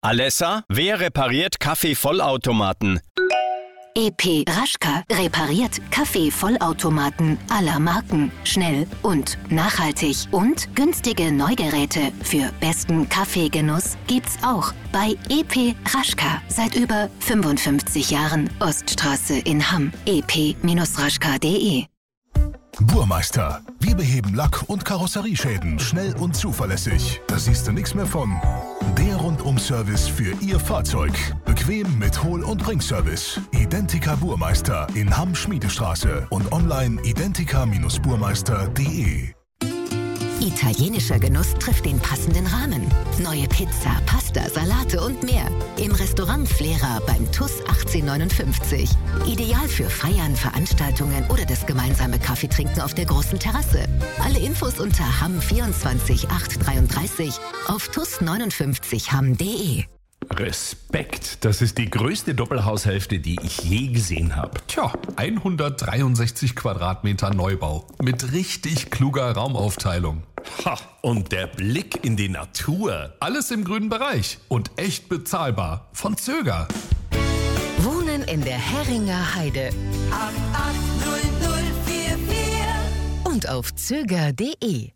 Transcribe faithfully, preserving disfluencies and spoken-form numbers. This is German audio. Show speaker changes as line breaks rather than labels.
Alessa, wer repariert Kaffeevollautomaten?
E P Raschka repariert Kaffeevollautomaten aller Marken. Schnell und nachhaltig. Und günstige Neugeräte für besten Kaffeegenuss gibt's auch bei E P Raschka. Seit über fünfundfünfzig Jahren. Oststraße in Hamm. e p raschka punkt de.
Burmeister. Wir beheben Lack- und Karosserieschäden schnell und zuverlässig. Da siehst du nichts mehr von. Der Rundum-Service für Ihr Fahrzeug. Bequem mit Hol- und Bringservice. Identica Burmeister in Hamm-Schmiedestraße und online identica Bindestrich burmeister punkt de.
Italienischer Genuss trifft den passenden Rahmen. Neue Pizza, Pasta, Salate und mehr. Im Restaurant Flera beim T U S achtzehnhundertneunundfünfzig. Ideal für Feiern, Veranstaltungen oder das gemeinsame Kaffeetrinken auf der großen Terrasse. Alle Infos unter hamm vierundzwanzig acht dreiunddreißig auf tus neunundfünfzig hamm punkt de.
Respekt, das ist die größte Doppelhaushälfte, die ich je gesehen habe.
Tja, hundertdreiundsechzig Quadratmeter Neubau mit richtig kluger Raumaufteilung.
Ha, und der Blick in die Natur.
Alles im grünen Bereich und echt bezahlbar. Von Zöger.
Wohnen in der Herringer Heide.
acht acht null null vier vier
Und auf zöger punkt de.